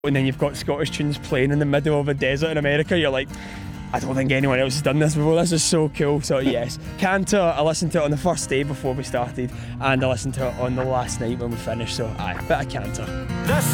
and then you've got Scottish tunes playing in the middle of a desert in America. You're like, I don't think anyone else has done this before. This is so cool. So yes, Canter, I listened to it on the first day before we started, and I listened to it on the last night when we finished. So aye, bit of Canter.